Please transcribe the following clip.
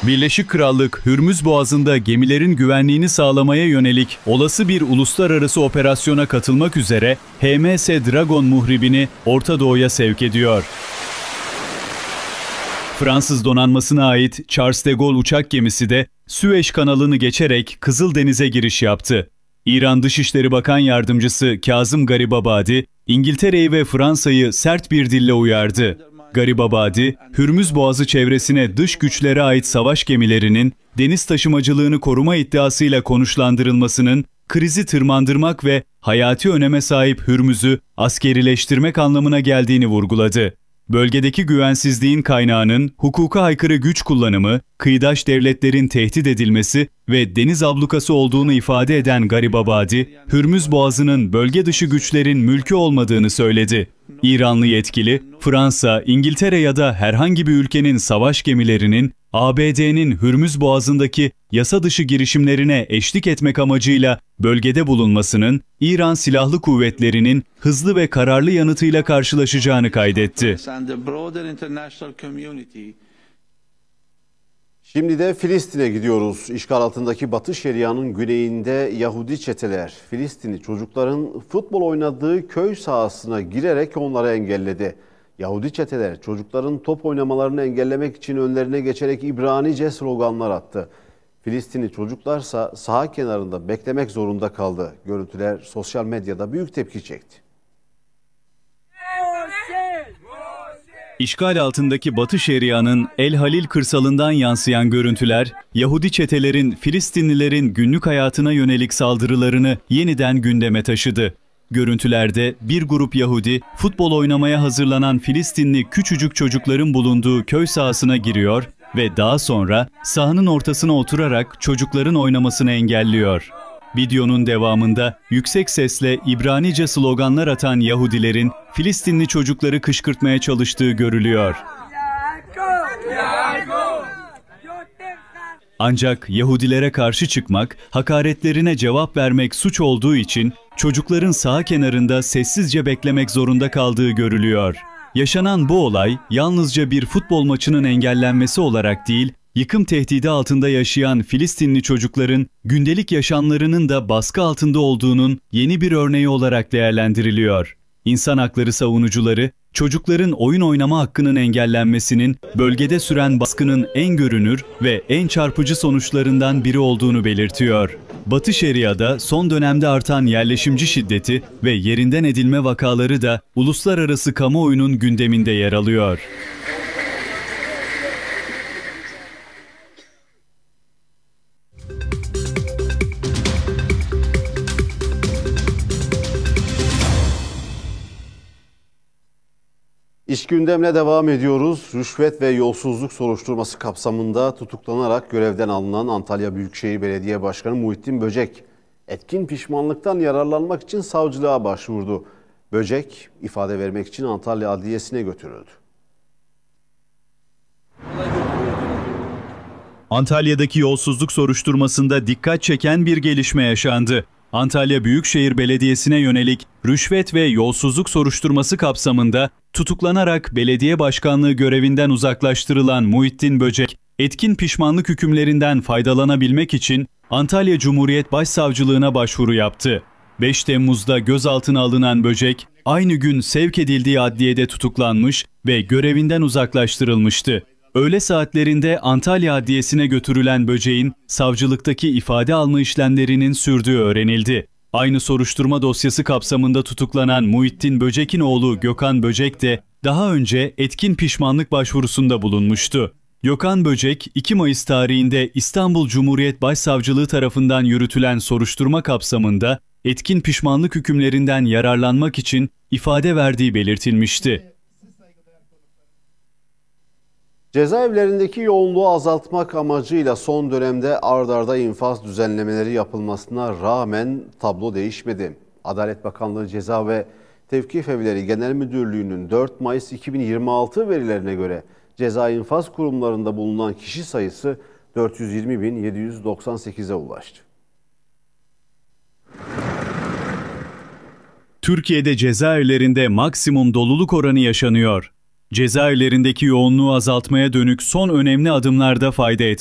Birleşik Krallık, Hürmüz Boğazı'nda gemilerin güvenliğini sağlamaya yönelik olası bir uluslararası operasyona katılmak üzere HMS Dragon muhribini Orta Doğu'ya sevk ediyor. Fransız donanmasına ait Charles de Gaulle uçak gemisi de Süveyş kanalını geçerek Kızıldeniz'e giriş yaptı. İran Dışişleri Bakan Yardımcısı Kazım Garibabadi, İngiltere'yi ve Fransa'yı sert bir dille uyardı. Garibabadi, Hürmüz Boğazı çevresine dış güçlere ait savaş gemilerinin deniz taşımacılığını koruma iddiasıyla konuşlandırılmasının krizi tırmandırmak ve hayati öneme sahip Hürmüz'ü askerileştirmek anlamına geldiğini vurguladı. Bölgedeki güvensizliğin kaynağının hukuka aykırı güç kullanımı, kıyıdaş devletlerin tehdit edilmesi ve deniz ablukası olduğunu ifade eden Garibabadi, Hürmüz Boğazı'nın bölge dışı güçlerin mülkü olmadığını söyledi. İranlı yetkili, Fransa, İngiltere ya da herhangi bir ülkenin savaş gemilerinin ABD'nin Hürmüz Boğazı'ndaki yasa dışı girişimlerine eşlik etmek amacıyla bölgede bulunmasının İran Silahlı Kuvvetleri'nin hızlı ve kararlı yanıtıyla karşılaşacağını kaydetti. Şimdi de Filistin'e gidiyoruz. İşgal altındaki Batı Şeria'nın güneyinde Yahudi çeteler Filistinli çocukların futbol oynadığı köy sahasına girerek onları engelledi. Yahudi çeteler çocukların top oynamalarını engellemek için önlerine geçerek İbranice sloganlar attı. Filistinli çocuklarsa saha kenarında beklemek zorunda kaldı. Görüntüler sosyal medyada büyük tepki çekti. İşgal altındaki Batı Şeria'nın El Halil kırsalından yansıyan görüntüler, Yahudi çetelerin Filistinlilerin günlük hayatına yönelik saldırılarını yeniden gündeme taşıdı. Görüntülerde bir grup Yahudi, futbol oynamaya hazırlanan Filistinli küçücük çocukların bulunduğu köy sahasına giriyor ve daha sonra sahanın ortasına oturarak çocukların oynamasını engelliyor. Videonun devamında yüksek sesle İbranice sloganlar atan Yahudilerin Filistinli çocukları kışkırtmaya çalıştığı görülüyor. Ancak Yahudilere karşı çıkmak, hakaretlerine cevap vermek suç olduğu için çocukların saha kenarında sessizce beklemek zorunda kaldığı görülüyor. Yaşanan bu olay yalnızca bir futbol maçının engellenmesi olarak değil, yıkım tehdidi altında yaşayan Filistinli çocukların gündelik yaşamlarının da baskı altında olduğunun yeni bir örneği olarak değerlendiriliyor. İnsan hakları savunucuları, çocukların oyun oynama hakkının engellenmesinin bölgede süren baskının en görünür ve en çarpıcı sonuçlarından biri olduğunu belirtiyor. Batı Şeria'da son dönemde artan yerleşimci şiddeti ve yerinden edilme vakaları da uluslararası kamuoyunun gündeminde yer alıyor. İş gündemine devam ediyoruz. Rüşvet ve yolsuzluk soruşturması kapsamında tutuklanarak görevden alınan Antalya Büyükşehir Belediye Başkanı Muhittin Böcek, etkin pişmanlıktan yararlanmak için savcılığa başvurdu. Böcek, ifade vermek için Antalya Adliyesi'ne götürüldü. Antalya'daki yolsuzluk soruşturmasında dikkat çeken bir gelişme yaşandı. Antalya Büyükşehir Belediyesi'ne yönelik rüşvet ve yolsuzluk soruşturması kapsamında tutuklanarak belediye başkanlığı görevinden uzaklaştırılan Muhittin Böcek, etkin pişmanlık hükümlerinden faydalanabilmek için Antalya Cumhuriyet Başsavcılığına başvuru yaptı. 5 Temmuz'da gözaltına alınan Böcek, aynı gün sevk edildiği adliyede tutuklanmış ve görevinden uzaklaştırılmıştı. Öğle saatlerinde Antalya Adliyesi'ne götürülen Böcek'in savcılıktaki ifade alma işlemlerinin sürdüğü öğrenildi. Aynı soruşturma dosyası kapsamında tutuklanan Muhittin Böcek'in oğlu Gökhan Böcek de daha önce etkin pişmanlık başvurusunda bulunmuştu. Gökhan Böcek, 2 Mayıs tarihinde İstanbul Cumhuriyet Başsavcılığı tarafından yürütülen soruşturma kapsamında etkin pişmanlık hükümlerinden yararlanmak için ifade verdiği belirtilmişti. Cezaevlerindeki yoğunluğu azaltmak amacıyla son dönemde ard arda infaz düzenlemeleri yapılmasına rağmen tablo değişmedi. Adalet Bakanlığı Ceza ve Tevkif Evleri Genel Müdürlüğü'nün 4 Mayıs 2026 verilerine göre ceza infaz kurumlarında bulunan kişi sayısı 420.798'e ulaştı. Türkiye'de cezaevlerinde maksimum doluluk oranı yaşanıyor. Cezaevlerindeki yoğunluğu azaltmaya dönük son önemli adımlarda fayda